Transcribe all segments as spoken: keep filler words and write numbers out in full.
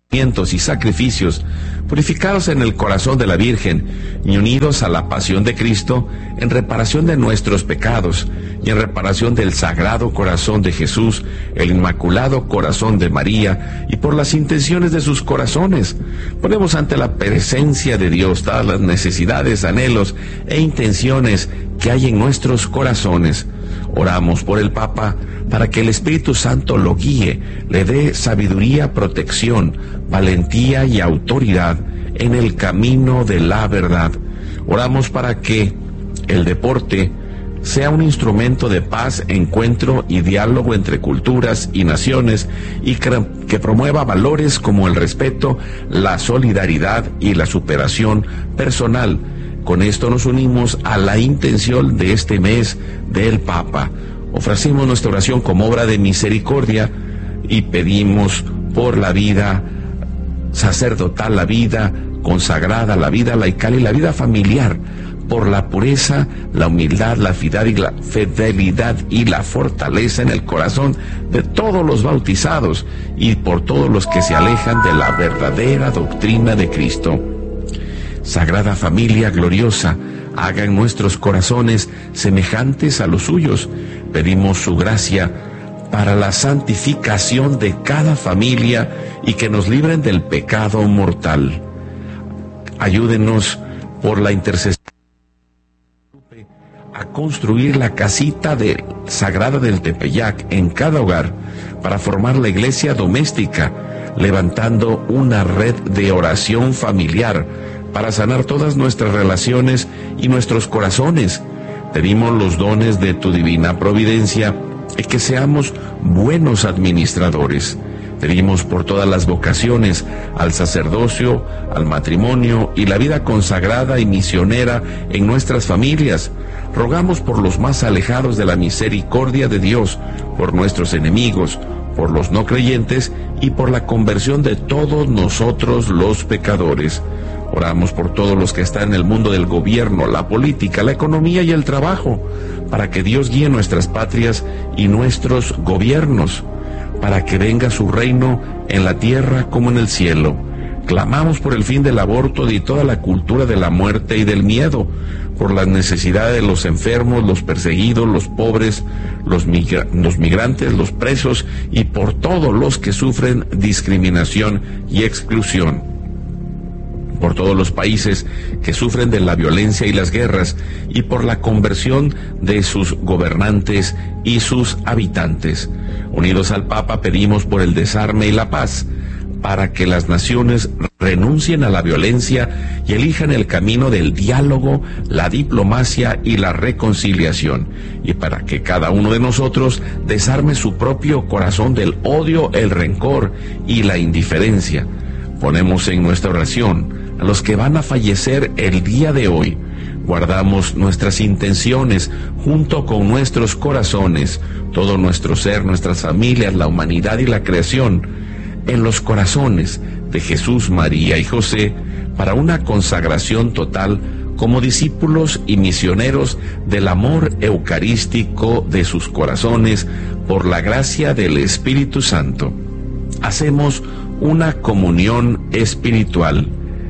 y sacrificios, purificados en el corazón de la Virgen y unidos a la pasión de Cristo, en reparación de nuestros pecados y en reparación del Sagrado Corazón de Jesús, el Inmaculado Corazón de María, y por las intenciones de sus corazones, ponemos ante la presencia de Dios todas las necesidades, anhelos e intenciones que hay en nuestros corazones. Oramos por el Papa para que el Espíritu Santo lo guíe, le dé sabiduría, protección, valentía y autoridad en el camino de la verdad. Oramos para que el deporte sea un instrumento de paz, encuentro y diálogo entre culturas y naciones, y que, que promueva valores como el respeto, la solidaridad y la superación personal. Con esto nos unimos a la intención de este mes del Papa. Ofrecemos nuestra oración como obra de misericordia y pedimos por la vida sacerdotal, la vida consagrada, la vida laical y la vida familiar, por la pureza, la humildad, la fidelidad y la fortaleza en el corazón de todos los bautizados y por todos los que se alejan de la verdadera doctrina de Cristo. Sagrada Familia gloriosa, haga en nuestros corazones semejantes a los suyos. Pedimos su gracia para la santificación de cada familia y que nos libren del pecado mortal. Ayúdenos por la intercesión a construir la casita de, sagrada del Tepeyac en cada hogar para formar la iglesia doméstica, levantando una red de oración familiar para sanar todas nuestras relaciones y nuestros corazones. Pedimos los dones de tu divina providencia y que seamos buenos administradores. Pedimos por todas las vocaciones, al sacerdocio, al matrimonio y la vida consagrada y misionera en nuestras familias. Rogamos por los más alejados de la misericordia de Dios, por nuestros enemigos, por los no creyentes y por la conversión de todos nosotros los pecadores. Oramos por todos los que están en el mundo del gobierno, la política, la economía y el trabajo, para que Dios guíe nuestras patrias y nuestros gobiernos, para que venga su reino en la tierra como en el cielo. Clamamos por el fin del aborto y toda la cultura de la muerte y del miedo, por las necesidades de los enfermos, los perseguidos, los pobres, los, migra- los migrantes, los presos y por todos los que sufren discriminación y exclusión. Por todos los países que sufren de la violencia y las guerras, y por la conversión de sus gobernantes y sus habitantes. Unidos al Papa pedimos por el desarme y la paz, para que las naciones renuncien a la violencia y elijan el camino del diálogo, la diplomacia y la reconciliación, y para que cada uno de nosotros desarme su propio corazón del odio, el rencor y la indiferencia. Ponemos en nuestra oración a los que van a fallecer el día de hoy. Guardamos nuestras intenciones junto con nuestros corazones, todo nuestro ser, nuestras familias, la humanidad y la creación, en los corazones de Jesús, María y José, para una consagración total como discípulos y misioneros del amor eucarístico de sus corazones, por la gracia del Espíritu Santo. Hacemos una comunión espiritual.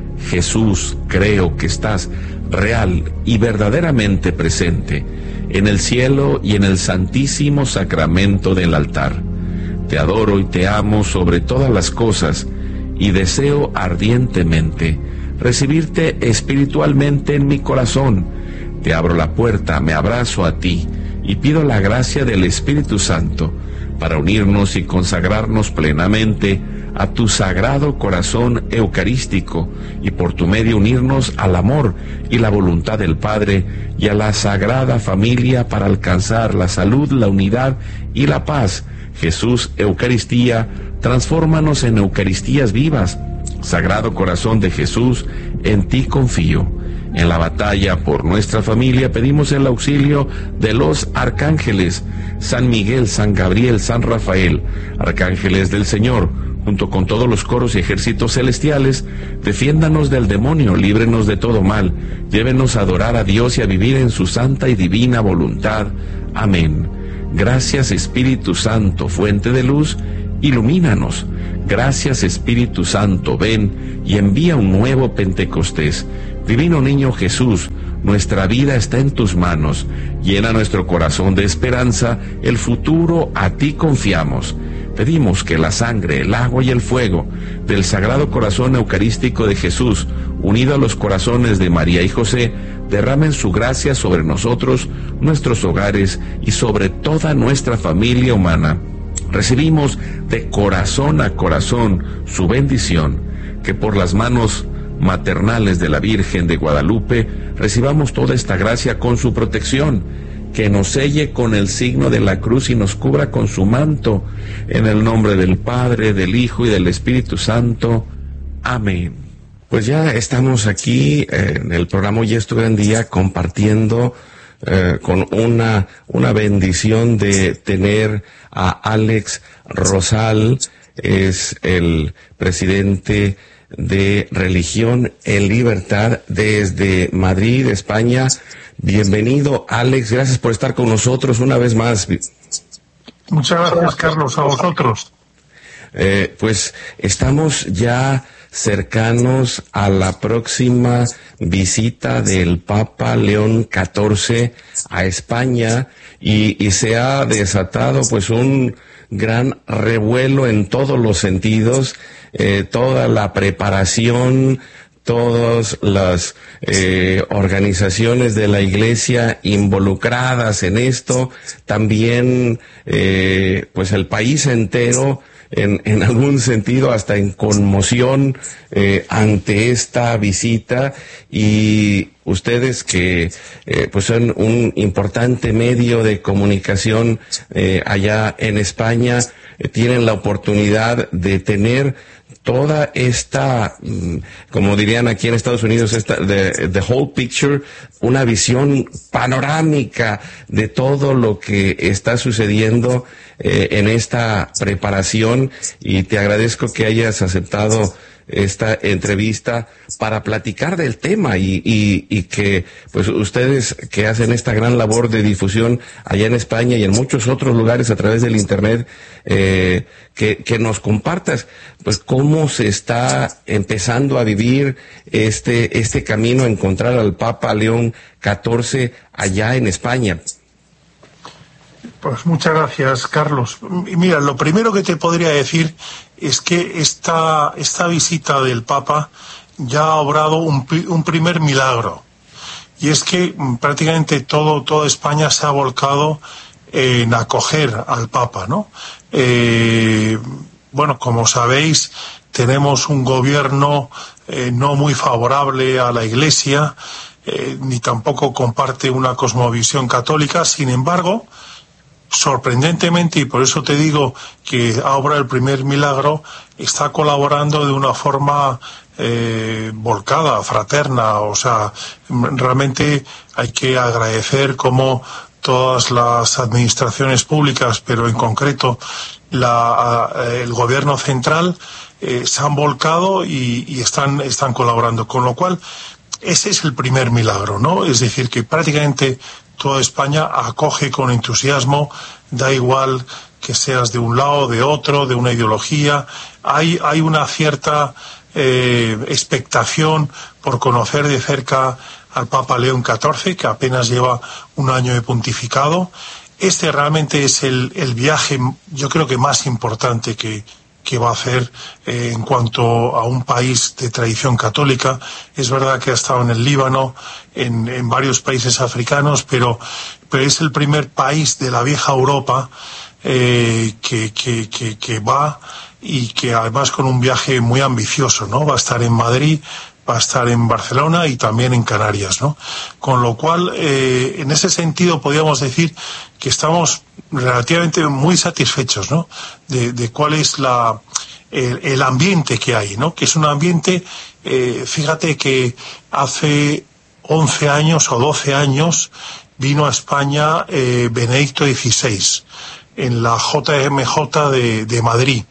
Jesús, creo que estás real y verdaderamente presente en el cielo y en el santísimo sacramento del altar. Te adoro y te amo sobre todas las cosas y deseo ardientemente recibirte espiritualmente en mi corazón. Te abro la puerta, me abrazo a ti y pido la gracia del Espíritu Santo para unirnos y consagrarnos plenamente a tu sagrado corazón eucarístico y por tu medio unirnos al amor y la voluntad del Padre y a la Sagrada Familia para alcanzar la salud, la unidad y la paz. Jesús, Eucaristía, transfórmanos en Eucaristías vivas. Sagrado Corazón de Jesús, en ti confío. En la batalla por nuestra familia pedimos el auxilio de los arcángeles, San Miguel, San Gabriel, San Rafael, arcángeles del Señor, junto con todos los coros y ejércitos celestiales. Defiéndanos del demonio, líbrenos de todo mal, llévenos a adorar a Dios y a vivir en su santa y divina voluntad. Amén. Gracias, Espíritu Santo, fuente de luz, Ilumínanos. Gracias, Espíritu Santo, ven y envía un nuevo Pentecostés. Divino Niño Jesús, nuestra vida está en tus manos. Llena nuestro corazón de esperanza, el futuro a ti confiamos. Pedimos que la sangre, el agua y el fuego del Sagrado Corazón Eucarístico de Jesús, unido a los corazones de María y José, derramen su gracia sobre nosotros, nuestros hogares y sobre toda nuestra familia humana. Recibimos de corazón a corazón su bendición, que por las manos maternales de la Virgen de Guadalupe recibamos toda esta gracia con su protección, que nos selle con el signo de la cruz y nos cubra con su manto, en el nombre del Padre, del Hijo y del Espíritu Santo. Amén. Pues ya estamos aquí eh, en el programa Hoy es tu gran día, compartiendo eh, con una, una bendición de tener a Alex Rosal, es el presidente de Religión en Libertad desde Madrid, España. Bienvenido, Alex, gracias por estar con nosotros una vez más. Muchas gracias, Carlos, a vosotros. Eh, pues estamos ya cercanos a la próxima visita del Papa León catorce a España y, y se ha desatado pues un gran revuelo en todos los sentidos, eh, toda la preparación, todas las eh, organizaciones de la Iglesia involucradas en esto, también eh, pues el país entero en, en algún sentido hasta en conmoción eh, ante esta visita, y ustedes que eh, pues son un importante medio de comunicación eh, allá en España, eh, tienen la oportunidad de tener toda esta, como dirían aquí en Estados Unidos, esta the, the whole picture, una visión panorámica de todo lo que está sucediendo eh, en esta preparación, y te agradezco que hayas aceptado esta entrevista para platicar del tema y, y, y que pues ustedes que hacen esta gran labor de difusión allá en España y en muchos otros lugares a través del internet, eh, que, que nos compartas pues cómo se está empezando a vivir este, este camino a encontrar al Papa León catorce allá en España. Pues muchas gracias, Carlos. Mira, lo primero que te podría decir es que esta, esta visita del Papa ya ha obrado un, un primer milagro. Y es que prácticamente todo, toda España se ha volcado en acoger al Papa, ¿no? Eh, bueno, como sabéis, tenemos un gobierno eh, no muy favorable a la Iglesia, eh, ni tampoco comparte una cosmovisión católica. Sin embargo, sorprendentemente, y por eso te digo que ahora el primer milagro, está colaborando de una forma eh, volcada, fraterna. O sea, realmente hay que agradecer cómo todas las administraciones públicas, pero en concreto la, el gobierno central, eh, se han volcado y, y están, están colaborando. Con lo cual, ese es el primer milagro, ¿no? Es decir, que prácticamente toda España acoge con entusiasmo, da igual que seas de un lado, de otro, de una ideología. Hay, hay una cierta eh, expectación por conocer de cerca al Papa León catorce, que apenas lleva un año de pontificado. Este realmente es el, el viaje, yo creo que más importante que, que va a hacer eh, en cuanto a un país de tradición católica. Es verdad que ha estado en el Líbano, en, en varios países africanos, pero, pero es el primer país de la vieja Europa eh, que, que, que, que va, y que además con un viaje muy ambicioso, ¿no? Va a estar en Madrid, va a estar en Barcelona y también en Canarias, ¿no? Con lo cual, eh, en ese sentido podríamos decir que estamos relativamente muy satisfechos, ¿no? De, de cuál es la el, el ambiente que hay, ¿no? Que es un ambiente, eh, fíjate que hace once años o doce años vino a España eh, Benedicto dieciséis en la J M J de, de Madrid.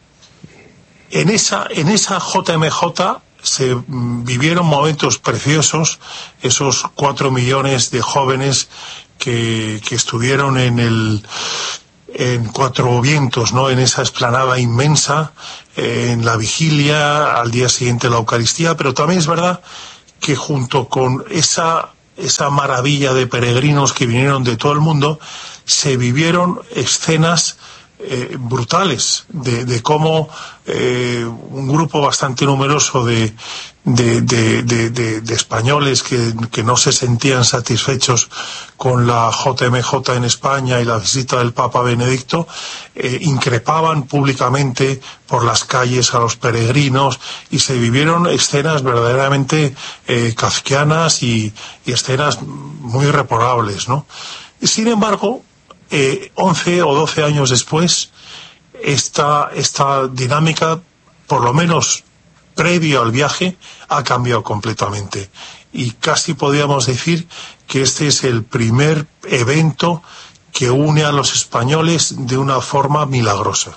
En esa, en esa J M J se vivieron momentos preciosos, esos cuatro millones de jóvenes que, que estuvieron en el en Cuatro Vientos, ¿no? En esa explanada inmensa, eh, en la vigilia, al día siguiente la Eucaristía, pero también es verdad que junto con esa, esa maravilla de peregrinos que vinieron de todo el mundo, se vivieron escenas eh, brutales de, de cómo eh, un grupo bastante numeroso de De, de, de, de, de españoles que, que no se sentían satisfechos con la J M J en España y la visita del Papa Benedicto, eh, increpaban públicamente por las calles a los peregrinos y se vivieron escenas verdaderamente eh, kafkianas y, y escenas muy reprobables, ¿no? Sin embargo, eh, once o doce años después, esta, esta dinámica, por lo menos previo al viaje, ha cambiado completamente. Y casi podríamos decir que este es el primer evento que une a los españoles de una forma milagrosa.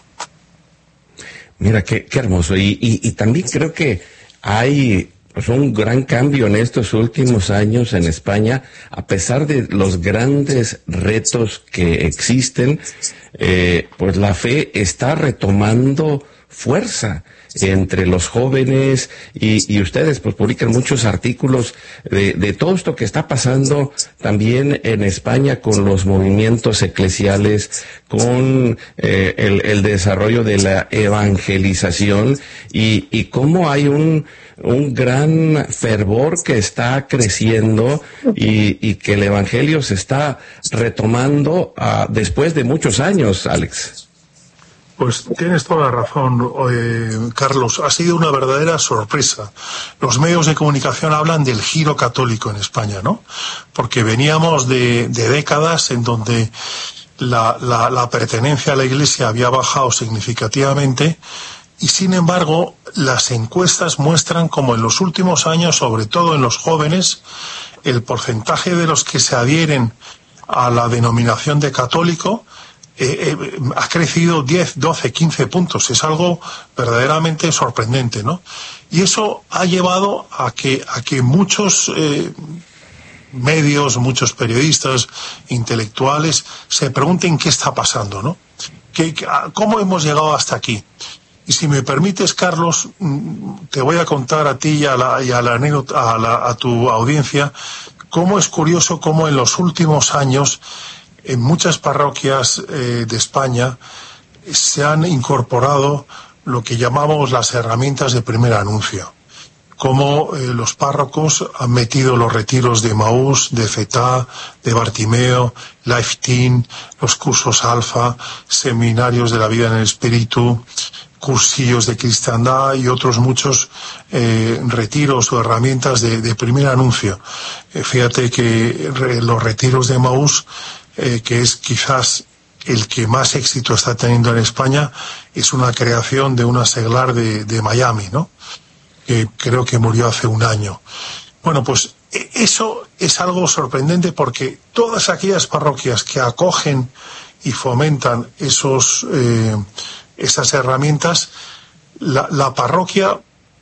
Mira, qué, qué hermoso. Y, y, y también creo que hay pues, un gran cambio en estos últimos años en España, a pesar de los grandes retos que existen, eh, pues la fe está retomando fuerza entre los jóvenes y, y ustedes pues publican muchos artículos de, de todo esto que está pasando también en España con los movimientos eclesiales, con eh, el, el desarrollo de la evangelización y, y cómo hay un, un gran fervor que está creciendo y, y que el evangelio se está retomando uh, después de muchos años, Alex. Pues tienes toda la razón, eh, Carlos. Ha sido una verdadera sorpresa. Los medios de comunicación hablan del giro católico en España, ¿no? Porque veníamos de, de décadas en donde la, la, la pertenencia a la Iglesia había bajado significativamente y, sin embargo, las encuestas muestran como en los últimos años, sobre todo en los jóvenes, el porcentaje de los que se adhieren a la denominación de católico Eh, eh, ha crecido diez, doce, quince puntos. Es algo verdaderamente sorprendente, ¿no? Y eso ha llevado a que, a que muchos eh, medios, muchos periodistas, intelectuales, se pregunten qué está pasando, ¿no? ¿Qué, ¿Cómo hemos llegado hasta aquí? Y si me permites, Carlos, te voy a contar a ti y a la, y a la anécdota, a, la, a tu audiencia, cómo es curioso cómo en los últimos años en muchas parroquias eh, de España se han incorporado lo que llamamos las herramientas de primer anuncio. Cómo eh, los párrocos han metido los retiros de Emaús, de Fetá, de Bartimeo, Life Team, los cursos Alfa, seminarios de la vida en el espíritu, cursillos de cristiandad y otros muchos eh, retiros o herramientas de, de primer anuncio. Eh, fíjate que re, los retiros de Emaús, Eh, que es quizás el que más éxito está teniendo en España, es una creación de una seglar de, de Miami, ¿no? Que creo que murió hace un año. Bueno, pues eso es algo sorprendente porque todas aquellas parroquias que acogen y fomentan esos, eh, esas herramientas, la, la parroquia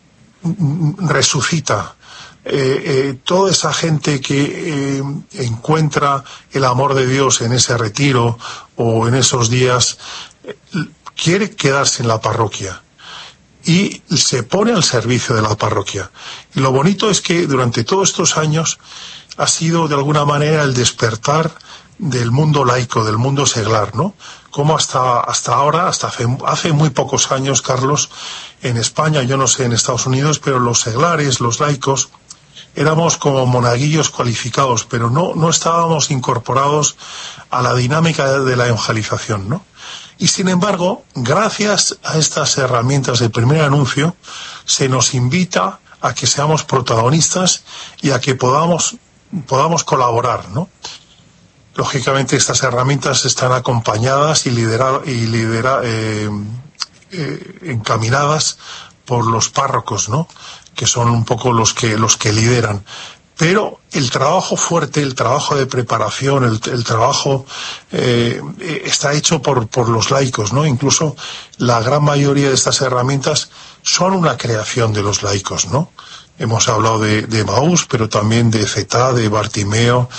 resucita. Eh, eh, toda esa gente que eh, encuentra el amor de Dios en ese retiro o en esos días, eh, quiere quedarse en la parroquia y se pone al servicio de la parroquia. Y lo bonito es que durante todos estos años ha sido de alguna manera el despertar del mundo laico, del mundo seglar, ¿no? Como hasta, hasta ahora, hasta hace, hace muy pocos años, Carlos, en España, yo no sé en Estados Unidos, pero los seglares, los laicos, éramos como monaguillos cualificados, pero no, no estábamos incorporados a la dinámica de la evangelización, ¿no? Y sin embargo, gracias a estas herramientas de primer anuncio, se nos invita a que seamos protagonistas y a que podamos, podamos colaborar, ¿no? Lógicamente estas herramientas están acompañadas y, lidera, y lidera, eh, eh, encaminadas por los párrocos, ¿no? Que son un poco los que los que lideran. Pero el trabajo fuerte, el trabajo de preparación, el, el trabajo eh, está hecho por, por los laicos, ¿no? Incluso la gran mayoría de estas herramientas son una creación de los laicos, ¿no? Hemos hablado de, de Emaús, pero también de Fetá, de Bartimeo,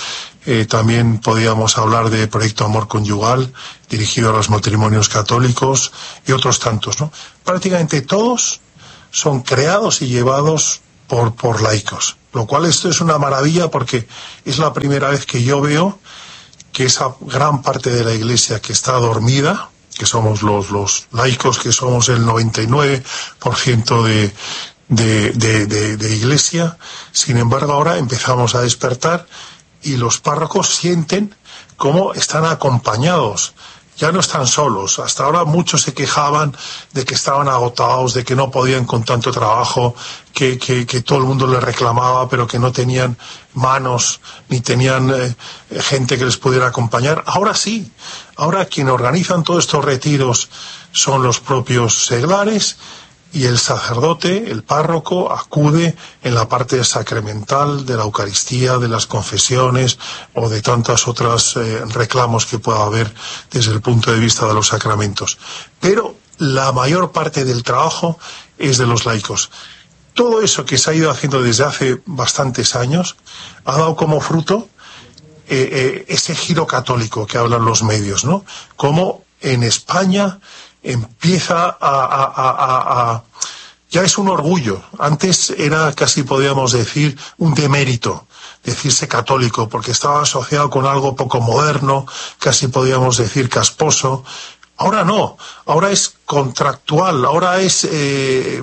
Eh, también podíamos hablar de Proyecto Amor Conyugal, dirigido a los matrimonios católicos, y otros tantos, ¿no? Prácticamente todos son creados y llevados por, por laicos, lo cual esto es una maravilla, porque es la primera vez que yo veo que esa gran parte de la Iglesia que está dormida, que somos los, los laicos, que somos el noventa y nueve por ciento de, de, de, de, de Iglesia, sin embargo ahora empezamos a despertar y los párrocos sienten cómo están acompañados. Ya no están solos. Hasta ahora muchos se quejaban de que estaban agotados, de que no podían con tanto trabajo, que, que, que todo el mundo les reclamaba, pero que no tenían manos, ni tenían eh, gente que les pudiera acompañar. Ahora sí. Ahora quien organizan todos estos retiros son los propios seglares, y el sacerdote, el párroco, acude en la parte sacramental de la Eucaristía, de las confesiones o de tantas otras eh, reclamos que pueda haber desde el punto de vista de los sacramentos. Pero la mayor parte del trabajo es de los laicos. Todo eso que se ha ido haciendo desde hace bastantes años ha dado como fruto eh, eh, ese giro católico que hablan los medios, ¿no? Como en España empieza a, a, a, a, a... ya es un orgullo. Antes era casi, podríamos decir, un demérito decirse católico, porque estaba asociado con algo poco moderno, casi podríamos decir casposo. Ahora no, ahora es contractual, ahora es, eh,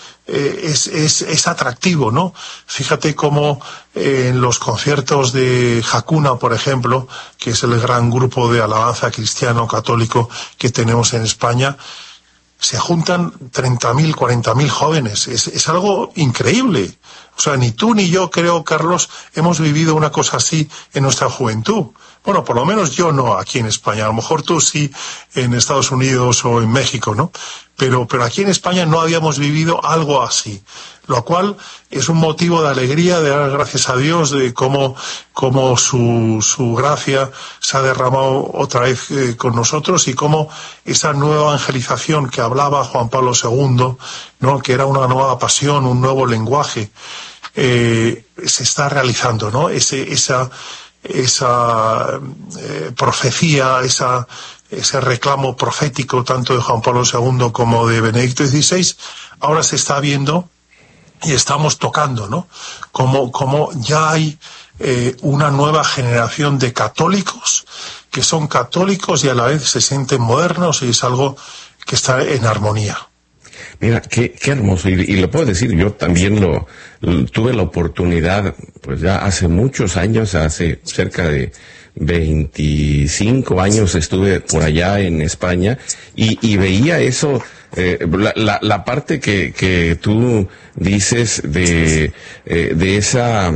eh, es, es, es atractivo, ¿no? Fíjate cómo eh, en los conciertos de Hakuna, por ejemplo, que es el gran grupo de alabanza cristiano católico que tenemos en España, se juntan treinta mil, cuarenta mil jóvenes. Es, es algo increíble. O sea, ni tú ni yo, creo, Carlos, hemos vivido una cosa así en nuestra juventud. Bueno, por lo menos yo no aquí en España. A lo mejor tú sí en Estados Unidos o en México, ¿no? Pero, pero aquí en España no habíamos vivido algo así. Lo cual es un motivo de alegría, de dar gracias a Dios de cómo, cómo su, su gracia se ha derramado otra vez eh, con nosotros, y cómo esa nueva evangelización que hablaba Juan Pablo segundo, ¿no? Que era una nueva pasión, un nuevo lenguaje, eh, se está realizando, ¿no? Ese, esa, esa eh, profecía, esa, ese reclamo profético tanto de Juan Pablo segundo como de Benedicto dieciséis, ahora se está viendo y estamos tocando, ¿no? Como, como ya hay eh, una nueva generación de católicos que son católicos y a la vez se sienten modernos, y es algo que está en armonía. Mira, qué, qué hermoso, y, y lo puedo decir, yo también lo, lo tuve la oportunidad, pues ya hace muchos años, hace cerca de veinticinco años estuve por allá en España, y, y veía eso, eh, la, la, la parte que, que tú dices de, eh, de esa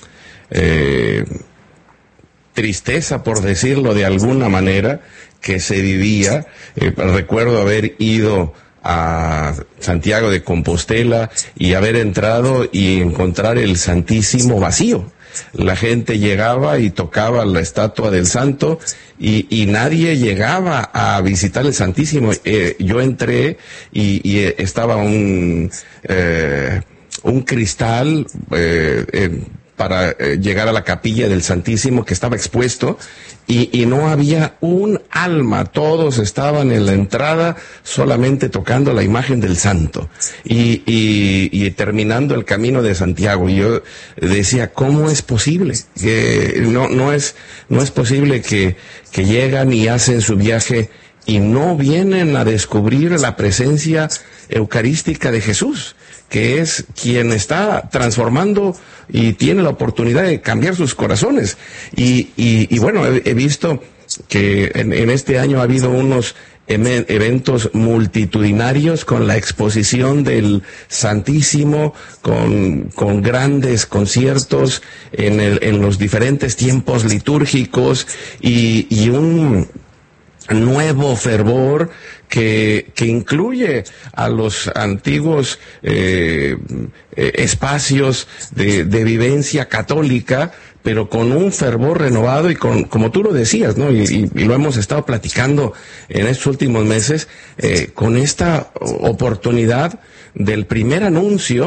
eh, tristeza, por decirlo de alguna manera, que se vivía. Eh, recuerdo haber ido a Santiago de Compostela y haber entrado y encontrar el Santísimo vacío. La gente llegaba y tocaba la estatua del santo, y, y nadie llegaba a visitar el Santísimo. Eh, yo entré y, y estaba un, eh, un cristal eh, eh, para eh, llegar a la capilla del Santísimo, que estaba expuesto, y, y no había un alma. Todos estaban en la entrada solamente tocando la imagen del santo y, y, y terminando el camino de Santiago. Y yo decía, ¿cómo es posible? Que no, no es, no es posible que, que llegan y hacen su viaje y no vienen a descubrir la presencia eucarística de Jesús, que es quien está transformando y tiene la oportunidad de cambiar sus corazones. Y, y, y bueno, he, he visto que en, en este año ha habido unos eventos multitudinarios con la exposición del Santísimo, con, con grandes conciertos en, el, en los diferentes tiempos litúrgicos, y, y un nuevo fervor que, que incluye a los antiguos eh, eh, espacios de, de vivencia católica, pero con un fervor renovado y con, como tú lo decías, ¿no? Y, y, y lo hemos estado platicando en estos últimos meses, eh, con esta oportunidad del primer anuncio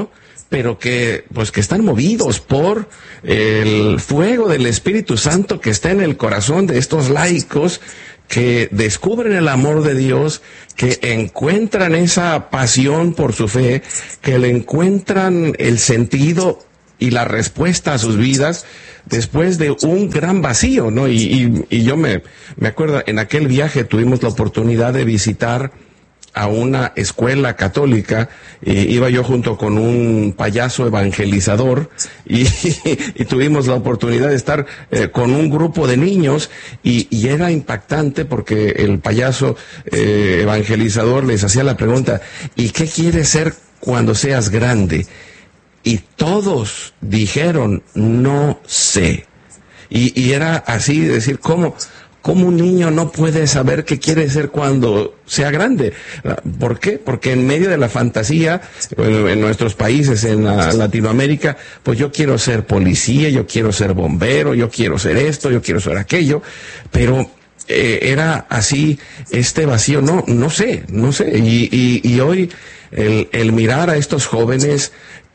pero que pues que están movidos por el fuego del Espíritu Santo que está en el corazón de estos laicos, que descubren el amor de Dios, que encuentran esa pasión por su fe, que le encuentran el sentido y la respuesta a sus vidas después de un gran vacío, ¿no? Y, y, y yo me, me acuerdo, en aquel viaje tuvimos la oportunidad de visitar a una escuela católica, eh, iba yo junto con un payaso evangelizador y, y tuvimos la oportunidad de estar eh, con un grupo de niños y, y era impactante porque el payaso eh, evangelizador les hacía la pregunta: ¿y qué quieres ser cuando seas grande? Y todos dijeron: no sé. Y, y era así, decir, ¿cómo? ¿Cómo un niño no puede saber qué quiere ser cuando sea grande? ¿Por qué? Porque en medio de la fantasía, en nuestros países, en Latinoamérica, pues yo quiero ser policía, yo quiero ser bombero, yo quiero ser esto, yo quiero ser aquello, pero eh, era así este vacío, no, no sé, no sé. Y, y, y hoy el, el mirar a estos jóvenes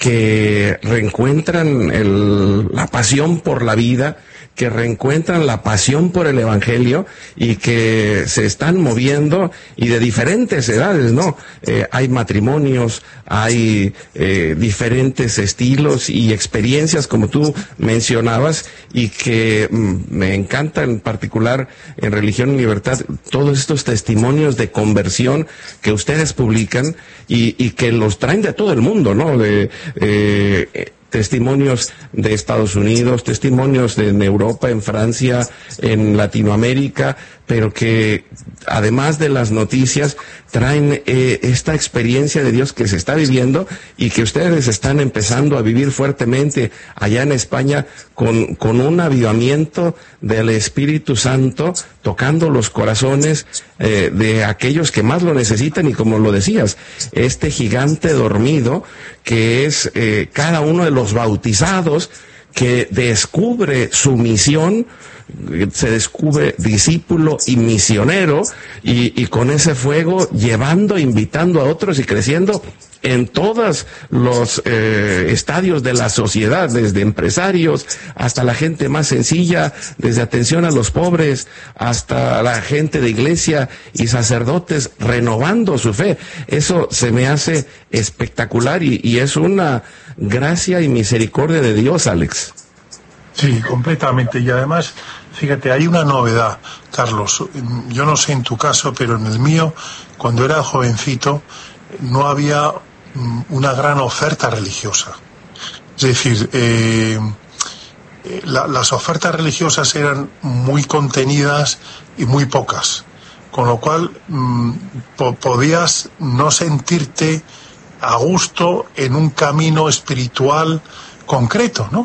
que reencuentran el, la pasión por la vida, que reencuentran la pasión por el Evangelio y que se están moviendo, y de diferentes edades, ¿no? Eh, hay matrimonios, hay eh, diferentes estilos y experiencias, como tú mencionabas, y que mm, me encanta en particular en Religión y Libertad todos estos testimonios de conversión que ustedes publican y, y que los traen de todo el mundo, ¿no? De, eh, testimonios de Estados Unidos, testimonios de, en Europa, en Francia, en Latinoamérica, pero que además de las noticias traen eh, esta experiencia de Dios que se está viviendo y que ustedes están empezando a vivir fuertemente allá en España con, con un avivamiento del Espíritu Santo tocando los corazones eh, de aquellos que más lo necesitan. Y como lo decías, este gigante dormido que es eh, cada uno de los bautizados, que descubre su misión, se descubre discípulo y misionero, y, y con ese fuego llevando, invitando a otros y creciendo en todos los eh, estadios de la sociedad, desde empresarios hasta la gente más sencilla, desde atención a los pobres hasta la gente de iglesia y sacerdotes renovando su fe. Eso se me hace espectacular y, y es una gracia y misericordia de Dios, Alex. Sí, completamente. Y además, fíjate, hay una novedad, Carlos. Yo no sé en tu caso, pero en el mío, cuando era jovencito, no había una gran oferta religiosa. Es decir, eh, la, las ofertas religiosas eran muy contenidas y muy pocas, con lo cual mm, po- podías no sentirte a gusto en un camino espiritual concreto, ¿no?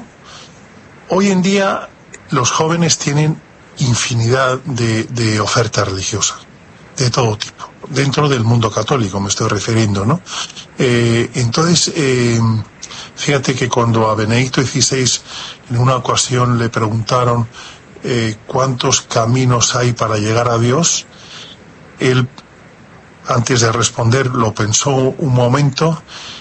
Hoy en día los jóvenes tienen infinidad de, de ofertas religiosas, de todo tipo, dentro del mundo católico me estoy refiriendo, ¿no? Eh, entonces, eh, fíjate que cuando a Benedicto dieciséis en una ocasión le preguntaron eh, cuántos caminos hay para llegar a Dios, él, antes de responder, lo pensó un momento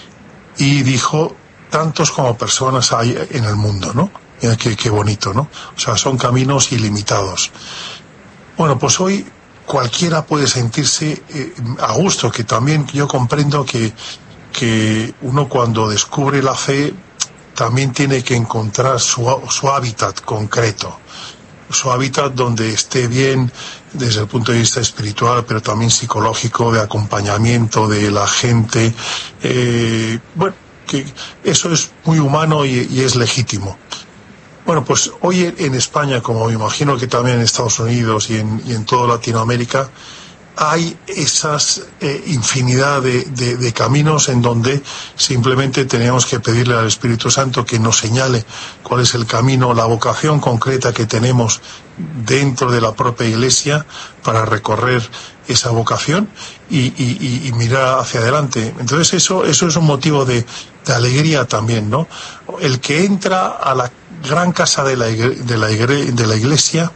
y dijo: tantos como personas hay en el mundo, ¿no? Mira qué, qué bonito, ¿no? O sea, son caminos ilimitados. Bueno, pues hoy cualquiera puede sentirse eh, a gusto, que también yo comprendo que, que uno cuando descubre la fe también tiene que encontrar su, su hábitat concreto, su hábitat donde esté bien desde el punto de vista espiritual, pero también psicológico, de acompañamiento de la gente. Eh, bueno, que eso es muy humano y, y es legítimo. Bueno, pues hoy en España, como me imagino que también en Estados Unidos y en, y en toda Latinoamérica, hay esas eh, infinidad de, de, de caminos en donde simplemente tenemos que pedirle al Espíritu Santo que nos señale cuál es el camino, la vocación concreta que tenemos dentro de la propia Iglesia para recorrer esa vocación y, y, y mirar hacia adelante. Entonces eso, eso es un motivo de, de alegría también, ¿no? El que entra a la gran casa de la, de la, de la Iglesia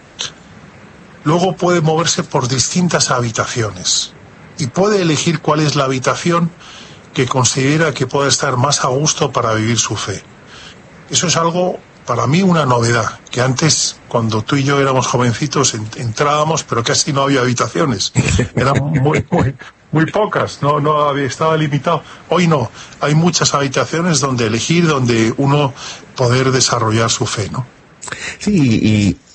luego puede moverse por distintas habitaciones y puede elegir cuál es la habitación que considera que puede estar más a gusto para vivir su fe. Eso es algo, para mí, una novedad, que antes, cuando tú y yo éramos jovencitos, entrábamos, pero casi no había habitaciones. Eran muy, muy, muy pocas, no, no había, estaba limitado. Hoy no, hay muchas habitaciones donde elegir, donde uno poder desarrollar su fe, ¿no? Sí, y